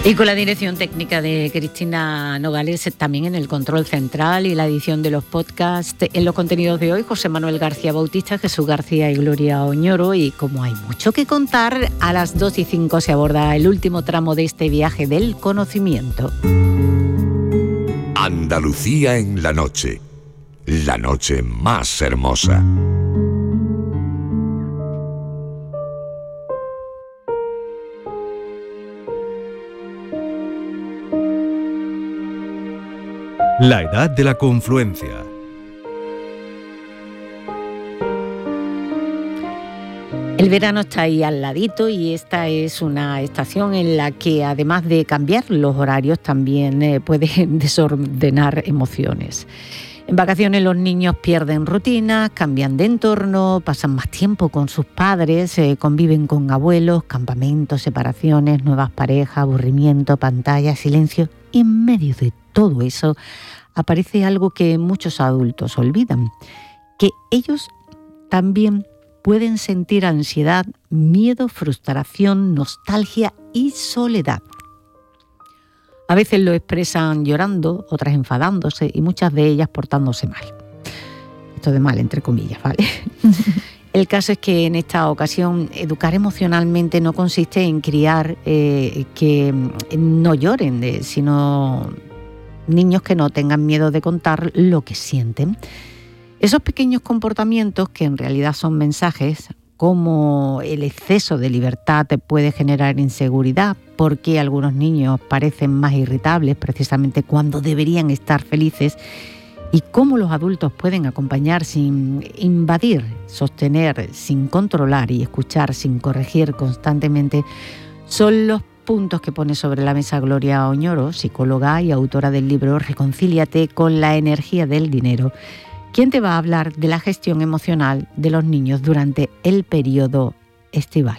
Y con la dirección técnica de Cristina Nogales, también en el control central y la edición de los podcasts. En los contenidos de hoy, José Manuel García Bautista, Jesús García y Gloria Oñoro. Y como hay mucho que contar, a las 2:05 se aborda el último tramo de este viaje del conocimiento. Andalucía en la noche más hermosa. La edad de la confluencia. El verano está ahí al ladito y esta es una estación en la que, además de cambiar los horarios, también puede desordenar emociones. En vacaciones los niños pierden rutinas, cambian de entorno, pasan más tiempo con sus padres, conviven con abuelos, campamentos, separaciones, nuevas parejas, aburrimiento, pantalla, silencio. Y en medio de todo eso aparece algo que muchos adultos olvidan, que ellos también pueden sentir ansiedad, miedo, frustración, nostalgia y soledad. A veces lo expresan llorando, otras enfadándose y muchas de ellas portándose mal. Esto de mal, entre comillas, ¿vale? El caso es que en esta ocasión educar emocionalmente no consiste en criar que no lloren, sino niños que no tengan miedo de contar lo que sienten. Esos pequeños comportamientos, que en realidad son mensajes, como el exceso de libertad puede generar inseguridad, porque algunos niños parecen más irritables precisamente cuando deberían estar felices, y cómo los adultos pueden acompañar sin invadir, sostener sin controlar y escuchar sin corregir constantemente, son los puntos que pone sobre la mesa Gloria Oñoro, psicóloga y autora del libro Reconcíliate con la energía del dinero, quien te va a hablar de la gestión emocional de los niños durante el periodo estival.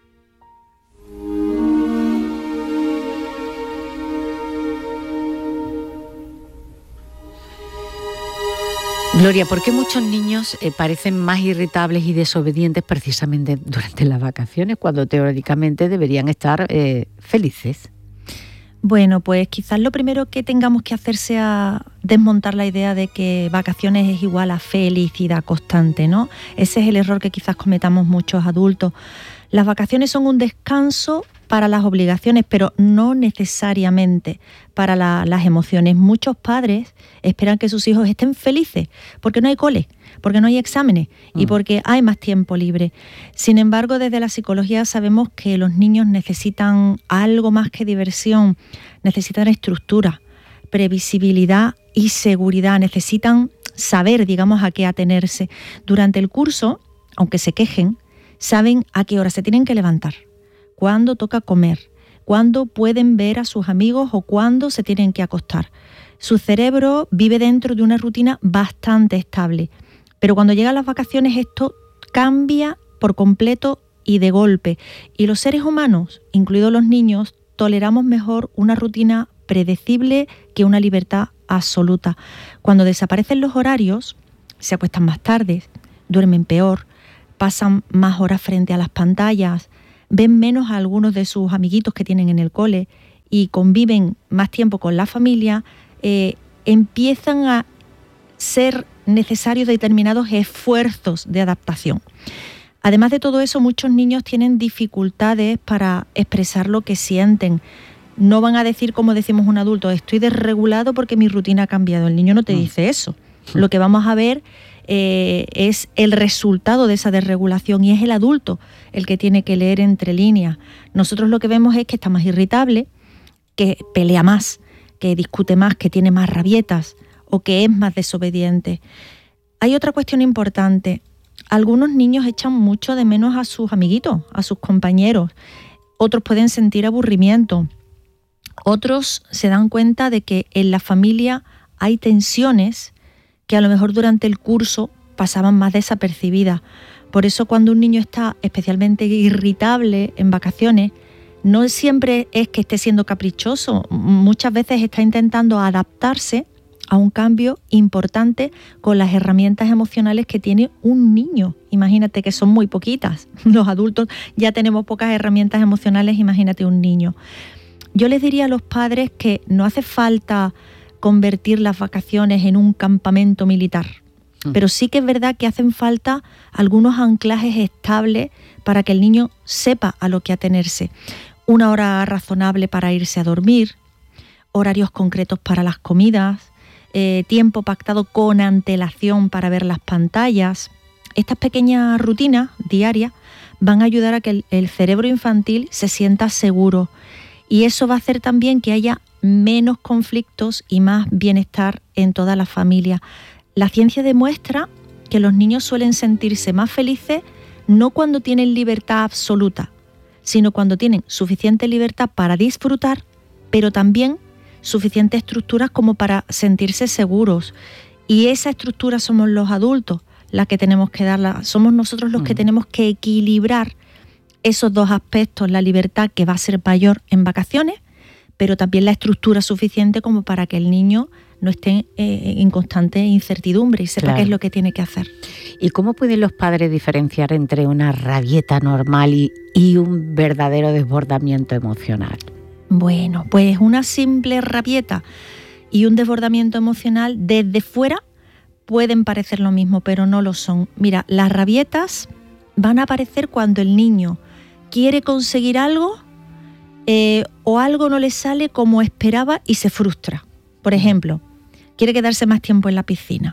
Gloria, ¿por qué muchos niños parecen más irritables y desobedientes precisamente durante las vacaciones, cuando teóricamente deberían estar felices? Bueno, pues quizás lo primero que tengamos que hacer sea desmontar la idea de que vacaciones es igual a felicidad constante, ¿no? Ese es el error que quizás cometamos muchos adultos. Las vacaciones son un descanso para las obligaciones, pero no necesariamente para las emociones. Muchos padres esperan que sus hijos estén felices porque no hay cole, porque no hay exámenes y porque hay más tiempo libre. Sin embargo, desde la psicología sabemos que los niños necesitan algo más que diversión, necesitan estructura, previsibilidad y seguridad, necesitan saber, digamos, a qué atenerse. Durante el curso, aunque se quejen, saben a qué hora se tienen que levantar, cuándo toca comer, cuándo pueden ver a sus amigos o cuándo se tienen que acostar. Su cerebro vive dentro de una rutina bastante estable, pero cuando llegan las vacaciones esto cambia por completo y de golpe. Y los seres humanos, incluidos los niños, toleramos mejor una rutina predecible que una libertad absoluta. Cuando desaparecen los horarios, se acuestan más tarde, duermen peor, pasan más horas frente a las pantallas, ven menos a algunos de sus amiguitos que tienen en el cole y conviven más tiempo con la familia, empiezan a ser necesarios determinados esfuerzos de adaptación. Además de todo eso, muchos niños tienen dificultades para expresar lo que sienten. No van a decir, como decimos un adulto, estoy desregulado porque mi rutina ha cambiado. El niño no te dice eso. Lo que vamos a ver es el resultado de esa desregulación y es el adulto el que tiene que leer entre líneas. Nosotros lo que vemos es que está más irritable, que pelea más, que discute más, que tiene más rabietas o que es más desobediente. Hay otra cuestión importante. Algunos niños echan mucho de menos a sus amiguitos, a sus compañeros. Otros pueden sentir aburrimiento. Otros se dan cuenta de que en la familia hay tensiones que a lo mejor durante el curso pasaban más desapercibidas. Por eso cuando un niño está especialmente irritable en vacaciones, no siempre es que esté siendo caprichoso, muchas veces está intentando adaptarse a un cambio importante con las herramientas emocionales que tiene un niño. Imagínate que son muy poquitas. Los adultos ya tenemos pocas herramientas emocionales, imagínate un niño. Yo les diría a los padres que no hace falta convertir las vacaciones en un campamento militar, pero sí que es verdad que hacen falta algunos anclajes estables para que el niño sepa a lo que atenerse. Una hora razonable para irse a dormir, horarios concretos para las comidas, tiempo pactado con antelación para ver las pantallas. Estas pequeñas rutinas diarias van a ayudar a que el cerebro infantil se sienta seguro, y eso va a hacer también que haya menos conflictos y más bienestar en toda la familia. La ciencia demuestra que los niños suelen sentirse más felices no cuando tienen libertad absoluta, sino cuando tienen suficiente libertad para disfrutar, pero también suficientes estructuras como para sentirse seguros. Y esa estructura somos los adultos las que tenemos que darla, somos nosotros los que tenemos que equilibrar esos dos aspectos, la libertad, que va a ser mayor en vacaciones, pero también la estructura suficiente como para que el niño no esté en constante incertidumbre y sepa qué es lo que tiene que hacer. ¿Y cómo pueden los padres diferenciar entre una rabieta normal y un verdadero desbordamiento emocional? Bueno, pues una simple rabieta y un desbordamiento emocional desde fuera pueden parecer lo mismo, pero no lo son. Mira, las rabietas van a aparecer cuando el niño quiere conseguir algo o algo no le sale como esperaba y se frustra. Por ejemplo, quiere quedarse más tiempo en la piscina,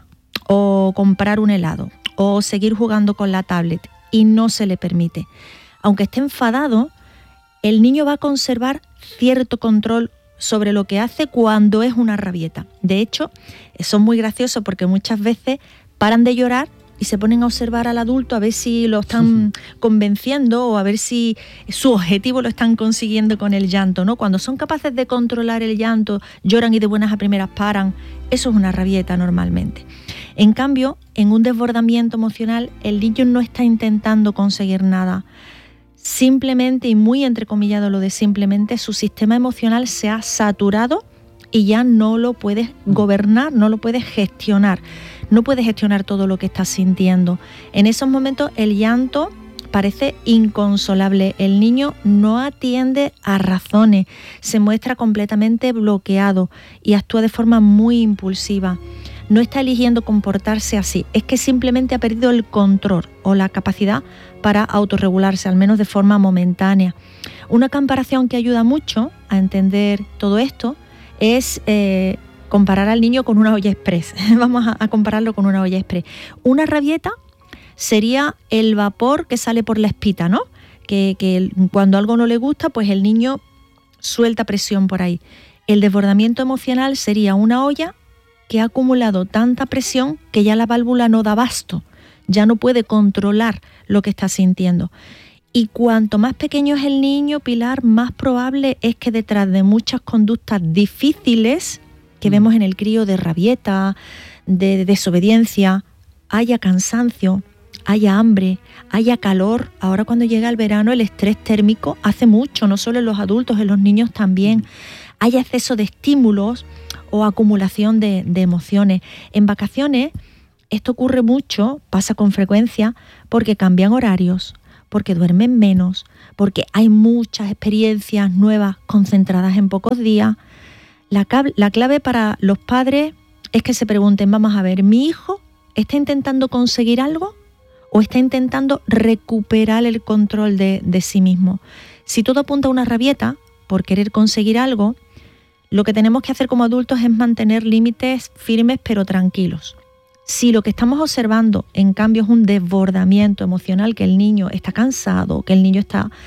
o comprar un helado, o seguir jugando con la tablet, y no se le permite. Aunque esté enfadado, el niño va a conservar cierto control sobre lo que hace cuando es una rabieta. De hecho, son muy graciosos porque muchas veces paran de llorar y se ponen a observar al adulto a ver si lo están convenciendo o a ver si su objetivo lo están consiguiendo con el llanto, ¿no? Cuando son capaces de controlar el llanto, lloran y de buenas a primeras paran. Eso es una rabieta normalmente. En cambio, en un desbordamiento emocional, el niño no está intentando conseguir nada. Simplemente, y muy entrecomillado lo de simplemente, su sistema emocional se ha saturado y ya no lo puedes gobernar, no lo puedes gestionar. No puedes gestionar todo lo que estás sintiendo. En esos momentos el llanto parece inconsolable. El niño no atiende a razones, se muestra completamente bloqueado y actúa de forma muy impulsiva. No está eligiendo comportarse así, es que simplemente ha perdido el control o la capacidad para autorregularse, al menos de forma momentánea. Una comparación que ayuda mucho a entender todo esto es comparar al niño con una olla express. Vamos a compararlo con una olla express. Una rabieta sería el vapor que sale por la espita, ¿no? Que cuando algo no le gusta, pues el niño suelta presión por ahí. El desbordamiento emocional sería una olla que ha acumulado tanta presión que ya la válvula no da abasto, ya no puede controlar lo que está sintiendo. Y cuanto más pequeño es el niño, Pilar, más probable es que detrás de muchas conductas difíciles que vemos en el crío, de rabieta, de desobediencia, haya cansancio, haya hambre, haya calor. Ahora cuando llega el verano, el estrés térmico hace mucho, no solo en los adultos, en los niños también. Haya exceso de estímulos o acumulación de emociones. En vacaciones esto ocurre mucho, pasa con frecuencia, porque cambian horarios, porque duermen menos, porque hay muchas experiencias nuevas concentradas en pocos días. La clave para los padres es que se pregunten, vamos a ver, ¿mi hijo está intentando conseguir algo o está intentando recuperar el control de sí mismo? Si todo apunta a una rabieta por querer conseguir algo, lo que tenemos que hacer como adultos es mantener límites firmes pero tranquilos. Si lo que estamos observando, en cambio, es un desbordamiento emocional, que el niño está cansado, que el niño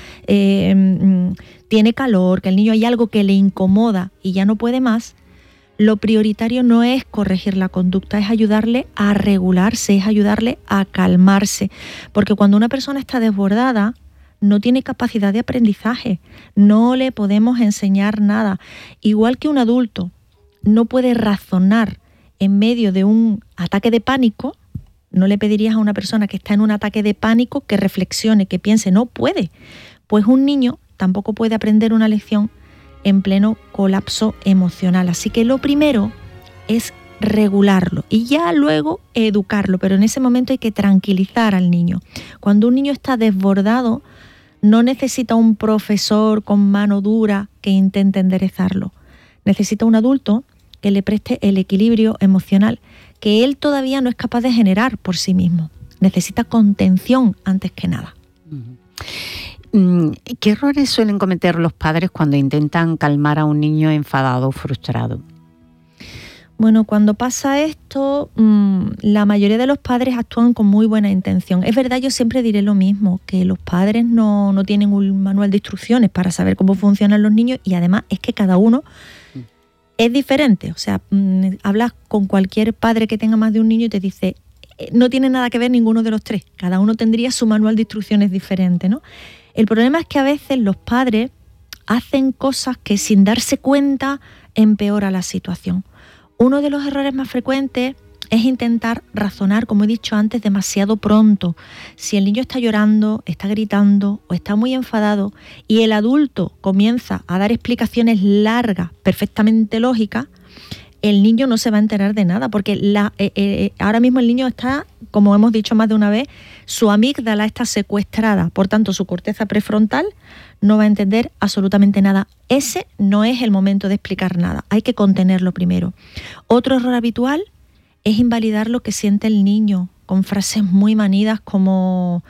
tiene calor, que el niño hay algo que le incomoda y ya no puede más, lo prioritario no es corregir la conducta, es ayudarle a regularse, es ayudarle a calmarse. Porque cuando una persona está desbordada, no tiene capacidad de aprendizaje, no le podemos enseñar nada. Igual que un adulto no puede razonar en medio de un ataque de pánico, no le pedirías a una persona que está en un ataque de pánico que reflexione, que piense, no puede. Pues un niño tampoco puede aprender una lección en pleno colapso emocional. Así que lo primero es regularlo y ya luego educarlo, pero en ese momento hay que tranquilizar al niño. Cuando un niño está desbordado, no necesita un profesor con mano dura que intente enderezarlo. Necesita un adulto que le preste el equilibrio emocional que él todavía no es capaz de generar por sí mismo. Necesita contención antes que nada. ¿Qué errores suelen cometer los padres cuando intentan calmar a un niño enfadado o frustrado? Bueno, cuando pasa esto, la mayoría de los padres actúan con muy buena intención. Es verdad, yo siempre diré lo mismo, que los padres no tienen un manual de instrucciones para saber cómo funcionan los niños, y además es que cada uno es diferente. O sea, hablas con cualquier padre que tenga más de un niño y te dice, no tiene nada que ver ninguno de los tres. Cada uno tendría su manual de instrucciones diferente, ¿no? El problema es que a veces los padres hacen cosas que sin darse cuenta empeora la situación. Uno de los errores más frecuentes es intentar razonar, como he dicho antes, demasiado pronto. Si el niño está llorando, está gritando o está muy enfadado y el adulto comienza a dar explicaciones largas, perfectamente lógicas, el niño no se va a enterar de nada, porque ahora mismo el niño está, como hemos dicho más de una vez, su amígdala está secuestrada, por tanto su corteza prefrontal no va a entender absolutamente nada. Ese no es el momento de explicar nada, hay que contenerlo primero. Otro error habitual es invalidar lo que siente el niño con frases muy manidas como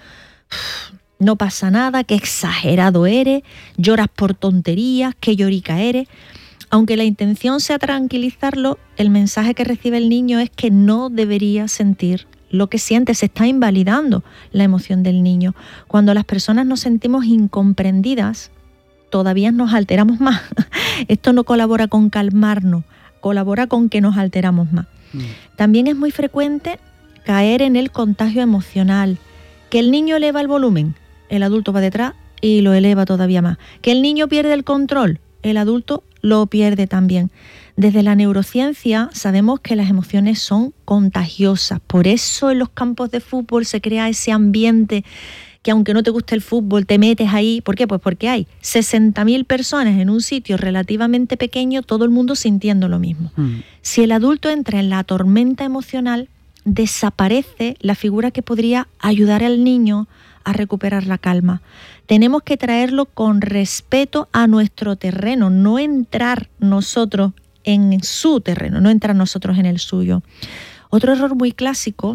no pasa nada, qué exagerado eres, lloras por tonterías, qué llorica eres. Aunque la intención sea tranquilizarlo, el mensaje que recibe el niño es que no debería sentir lo que siente, se está invalidando la emoción del niño. Cuando las personas nos sentimos incomprendidas, todavía nos alteramos más. Esto no colabora con calmarnos, colabora con que nos alteramos más. También es muy frecuente caer en el contagio emocional, que el niño eleva el volumen, el adulto va detrás y lo eleva todavía más. Que el niño pierde el control, el adulto lo pierde también. Desde la neurociencia sabemos que las emociones son contagiosas, por eso en los campos de fútbol se crea ese ambiente que aunque no te guste el fútbol te metes ahí. ¿Por qué? Pues porque hay 60.000 personas en un sitio relativamente pequeño, todo el mundo sintiendo lo mismo. Si el adulto entra en la tormenta emocional, desaparece la figura que podría ayudar al niño a recuperar la calma. Tenemos que traerlo con respeto a nuestro terreno, no entrar nosotros en su terreno, no entrar nosotros en el suyo. Otro error muy clásico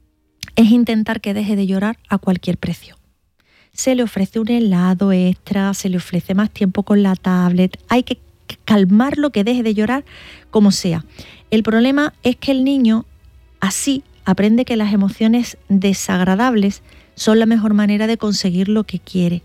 es intentar que deje de llorar a cualquier precio. Se le ofrece un helado extra, se le ofrece más tiempo con la tablet, hay que calmarlo, que deje de llorar como sea. El problema es que el niño así aprende que las emociones desagradables son la mejor manera de conseguir lo que quiere.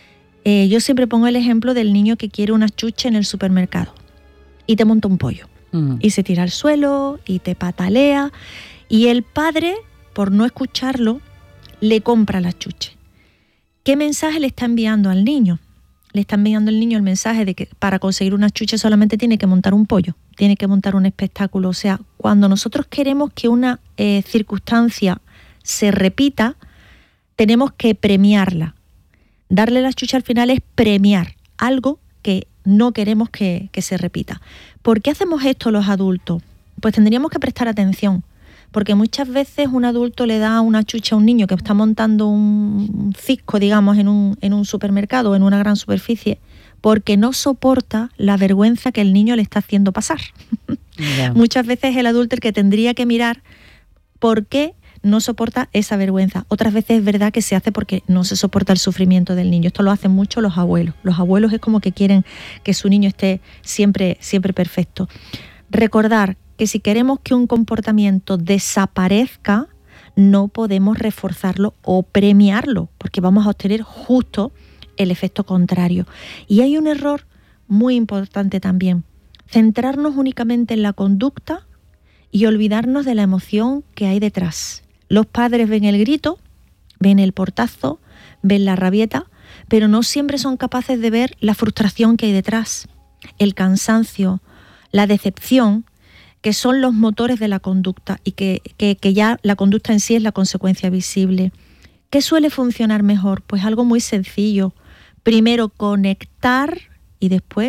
Yo siempre pongo el ejemplo del niño que quiere una chuche en el supermercado y te monta un pollo y se tira al suelo y te patalea, y el padre, por no escucharlo, le compra la chuche. ¿Qué mensaje le está enviando al niño? Le está enviando al niño el mensaje de que para conseguir una chuche solamente tiene que montar un pollo, tiene que montar un espectáculo. O sea, cuando nosotros queremos que una circunstancia se repita, tenemos que premiarla. Darle la chucha al final es premiar algo que no queremos que se repita. ¿Por qué hacemos esto los adultos? Pues tendríamos que prestar atención, porque muchas veces un adulto le da una chucha a un niño que está montando un cisco, digamos, en un supermercado o en una gran superficie, porque no soporta la vergüenza que el niño le está haciendo pasar. Yeah. Muchas veces es el adulto el que tendría que mirar por qué no soporta esa vergüenza. Otras veces es verdad que se hace porque no se soporta el sufrimiento del niño. Esto lo hacen mucho los abuelos. Los abuelos es como que quieren que su niño esté siempre perfecto. Recordar que si queremos que un comportamiento desaparezca, no podemos reforzarlo o premiarlo, porque vamos a obtener justo el efecto contrario. Y hay un error muy importante también: centrarnos únicamente en la conducta y olvidarnos de la emoción que hay detrás. Los padres ven el grito, ven el portazo, ven la rabieta, pero no siempre son capaces de ver la frustración que hay detrás, el cansancio, la decepción, que son los motores de la conducta y que ya la conducta en sí es la consecuencia visible. ¿Qué suele funcionar mejor? Pues algo muy sencillo. Primero conectar y después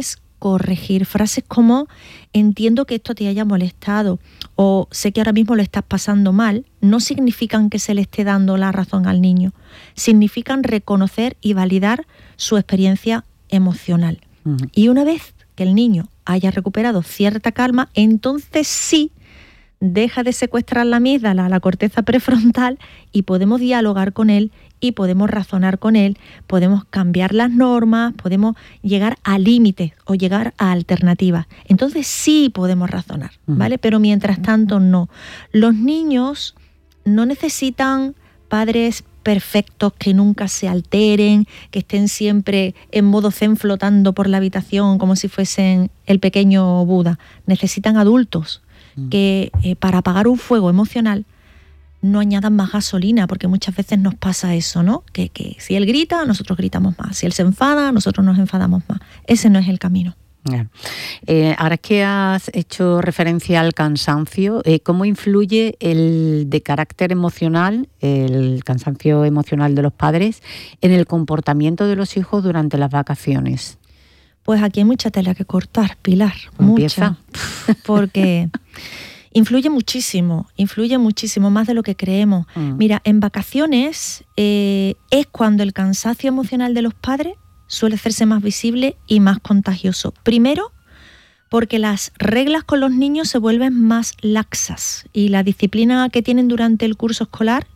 corregir. Frases como entiendo que esto te haya molestado o sé que ahora mismo lo estás pasando mal, no significan que se le esté dando la razón al niño. Significan reconocer y validar su experiencia emocional. Y una vez que el niño haya recuperado cierta calma, entonces sí deja de secuestrar la amígdala, la corteza prefrontal, y podemos dialogar con él y podemos razonar con él, podemos cambiar las normas, podemos llegar a límites o llegar a alternativas. Entonces sí podemos razonar, ¿vale? Pero mientras tanto no. Los niños no necesitan padres perfectos que nunca se alteren, que estén siempre en modo zen flotando por la habitación como si fuesen el pequeño Buda. Necesitan adultos que para apagar un fuego emocional no añadan más gasolina, porque muchas veces nos pasa eso, ¿no? Que si él grita, nosotros gritamos más. Si él se enfada, nosotros nos enfadamos más. Ese no es el camino. Ahora que has hecho referencia al cansancio, ¿cómo influye el de carácter emocional, el cansancio emocional de los padres, en el comportamiento de los hijos durante las vacaciones? Pues aquí hay mucha tela que cortar, Pilar. Empieza. Mucha. Porque influye muchísimo, más de lo que creemos. Mira, en vacaciones es cuando el cansancio emocional de los padres suele hacerse más visible y más contagioso. Primero, porque las reglas con los niños se vuelven más laxas y la disciplina que tienen durante el curso escolar,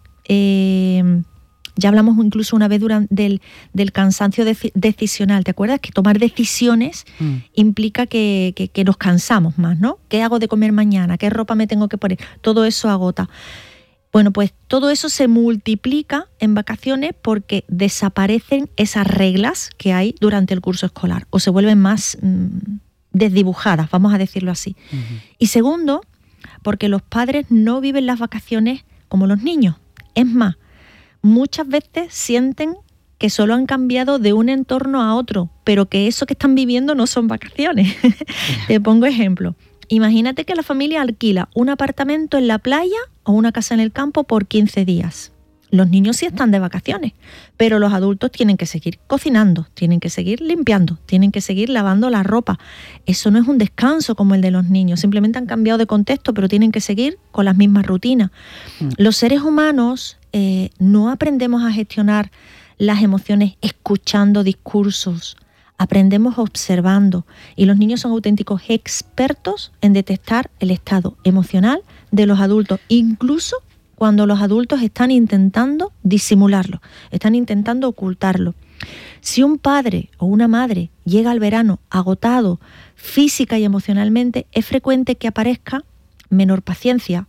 ya hablamos incluso una vez del cansancio decisional. ¿Te acuerdas? Que tomar decisiones implica que nos cansamos más, ¿no? ¿Qué hago de comer mañana? ¿Qué ropa me tengo que poner? Todo eso agota. Bueno, pues todo eso se multiplica en vacaciones porque desaparecen esas reglas que hay durante el curso escolar o se vuelven más desdibujadas, vamos a decirlo así. Y segundo, porque los padres no viven las vacaciones como los niños. Es más, muchas veces sienten que solo han cambiado de un entorno a otro, pero que eso que están viviendo no son vacaciones. Te pongo ejemplo. Imagínate que la familia alquila un apartamento en la playa o una casa en el campo por 15 días. Los niños sí están de vacaciones, pero los adultos tienen que seguir cocinando, tienen que seguir limpiando, tienen que seguir lavando la ropa. Eso no es un descanso como el de los niños, simplemente han cambiado de contexto, pero tienen que seguir con las mismas rutinas. Los seres humanos no aprendemos a gestionar las emociones escuchando discursos, aprendemos observando, y los niños son auténticos expertos en detectar el estado emocional de los adultos, incluso cuando los adultos están intentando disimularlo, están intentando ocultarlo. Si un padre o una madre llega al verano agotado física y emocionalmente, es frecuente que aparezca menor paciencia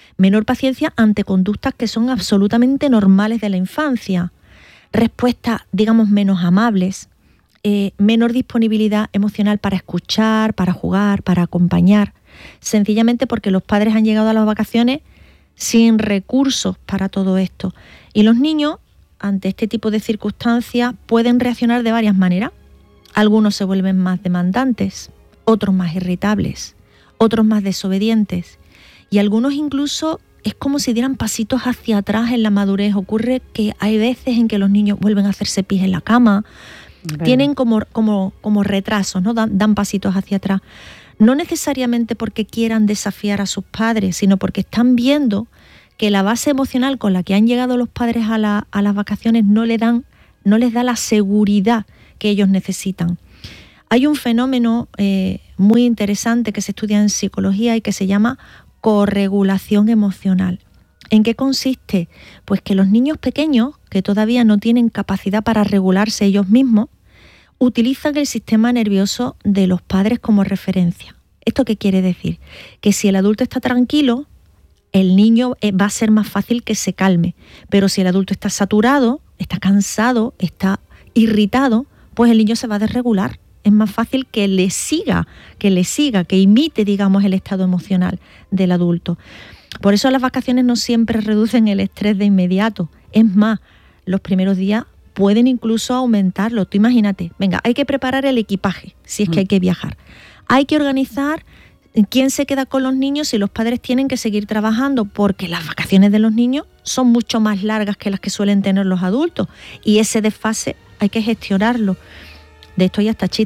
ante conductas que son absolutamente normales de la infancia, respuestas, digamos, menos amables, menor disponibilidad emocional para escuchar, para jugar, para acompañar, sencillamente porque los padres han llegado a las vacaciones sin recursos para todo esto. Y los niños, ante este tipo de circunstancias, pueden reaccionar de varias maneras. Algunos se vuelven más demandantes, otros más irritables, otros más desobedientes, y algunos incluso es como si dieran pasitos hacia atrás en la madurez. Ocurre que hay veces en que los niños vuelven a hacerse pis en la cama, tienen como retrasos, ¿no? Dan pasitos hacia atrás. No necesariamente porque quieran desafiar a sus padres, sino porque están viendo que la base emocional con la que han llegado los padres a las vacaciones no les da la seguridad que ellos necesitan. Hay un fenómeno muy interesante que se estudia en psicología y que se llama corregulación emocional. ¿En qué consiste? Pues que los niños pequeños, que todavía no tienen capacidad para regularse ellos mismos, utilizan el sistema nervioso de los padres como referencia. ¿Esto qué quiere decir? Que si el adulto está tranquilo, el niño va a ser más fácil que se calme. Pero si el adulto está saturado, está cansado, está irritado, pues el niño se va a desregular. Es más fácil que le siga, que imite, digamos, el estado emocional del adulto. Por eso las vacaciones no siempre reducen el estrés de inmediato. Es más, los primeros días pueden incluso aumentarlo. Tú imagínate, venga, hay que preparar el equipaje, si es que hay que viajar. Hay que organizar quién se queda con los niños si los padres tienen que seguir trabajando, porque las vacaciones de los niños son mucho más largas que las que suelen tener los adultos. Y ese desfase hay que gestionarlo. De esto ya está chiste, ¿no?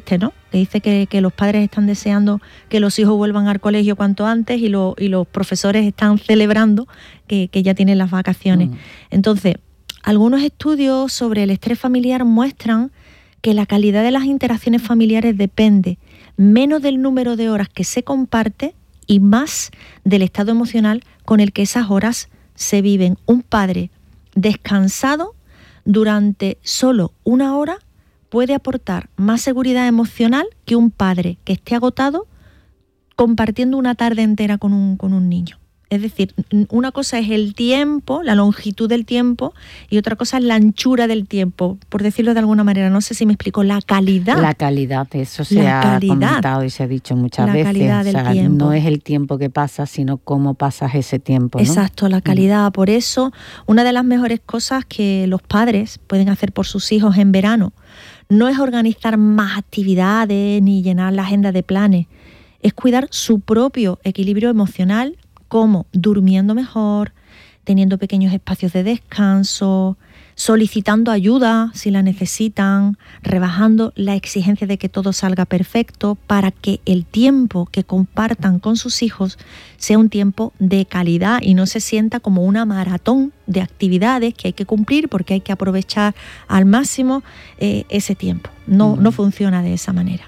que dice que los padres están deseando que los hijos vuelvan al colegio cuanto antes y los profesores están celebrando que ya tienen las vacaciones. Entonces, algunos estudios sobre el estrés familiar muestran que la calidad de las interacciones familiares depende menos del número de horas que se comparte y más del estado emocional con el que esas horas se viven. Un padre descansado durante solo 1 hora puede aportar más seguridad emocional que un padre que esté agotado compartiendo una tarde entera con un niño. Es decir, una cosa es el tiempo, la longitud del tiempo, y otra cosa es la anchura del tiempo, por decirlo de alguna manera. No sé si me explico. La calidad. La calidad, eso se ha comentado y se ha dicho muchas veces. La calidad del tiempo. No es el tiempo que pasa, sino cómo pasas ese tiempo, ¿no? Exacto, la calidad. Por eso, una de las mejores cosas que los padres pueden hacer por sus hijos en verano no es organizar más actividades ni llenar la agenda de planes. Es cuidar su propio equilibrio emocional, como durmiendo mejor, teniendo pequeños espacios de descanso, solicitando ayuda si la necesitan, rebajando la exigencia de que todo salga perfecto para que el tiempo que compartan con sus hijos sea un tiempo de calidad y no se sienta como una maratón de actividades que hay que cumplir porque hay que aprovechar al máximo ese tiempo. No funciona de esa manera.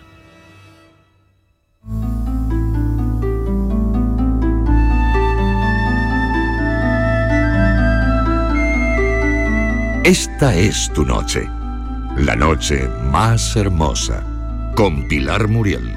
Esta es tu noche, la noche más hermosa, con Pilar Muriel.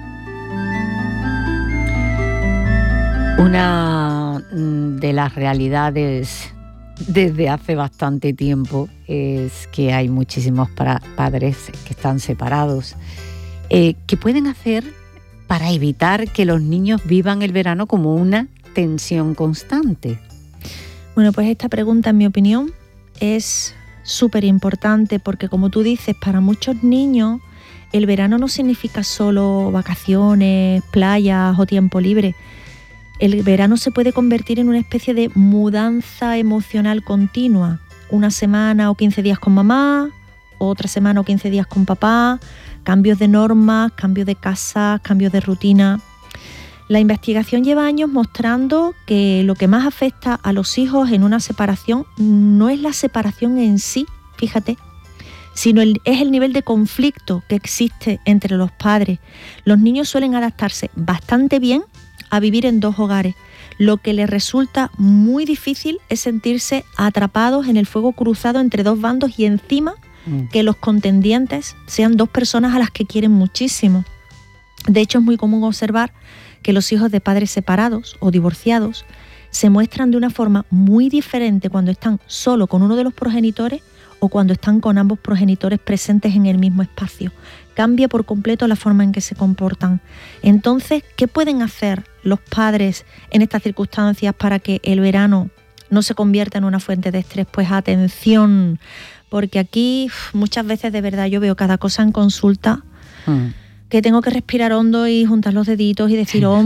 Una de las realidades desde hace bastante tiempo es que hay muchísimos padres que están separados. ¿Qué pueden hacer para evitar que los niños vivan el verano como una tensión constante? Bueno, pues esta pregunta, en mi opinión, es súper importante porque, como tú dices, para muchos niños el verano no significa solo vacaciones, playas o tiempo libre. El verano se puede convertir en una especie de mudanza emocional continua. Una semana o 15 días con mamá, otra semana o 15 días con papá, cambios de normas, cambios de casa, cambios de rutina. La investigación lleva años mostrando que lo que más afecta a los hijos en una separación no es la separación en sí, fíjate, sino es el nivel de conflicto que existe entre los padres. Los niños suelen adaptarse bastante bien a vivir en 2 hogares. Lo que les resulta muy difícil es sentirse atrapados en el fuego cruzado entre 2 bandos y encima que los contendientes sean 2 personas a las que quieren muchísimo. De hecho, es muy común observar que los hijos de padres separados o divorciados se muestran de una forma muy diferente cuando están solo con uno de los progenitores o cuando están con ambos progenitores presentes en el mismo espacio. Cambia por completo la forma en que se comportan. Entonces, ¿qué pueden hacer los padres en estas circunstancias para que el verano no se convierta en una fuente de estrés? Pues atención, porque aquí muchas veces de verdad yo veo cada cosa en consulta que tengo que respirar hondo y juntar los deditos y decir, tengo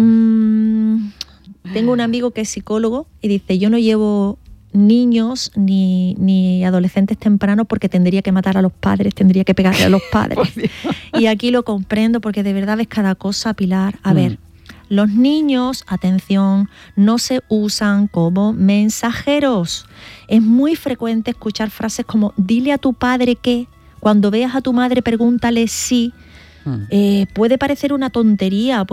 un amigo que es psicólogo y dice, yo no llevo niños ni adolescentes tempranos porque tendría que matar a los padres, tendría que pegarle a los padres. Y aquí lo comprendo porque de verdad ves cada cosa, Pilar. A ver, los niños, atención, no se usan como mensajeros. Es muy frecuente escuchar frases como, dile a tu padre que, cuando veas a tu madre pregúntale si. Puede parecer una tontería,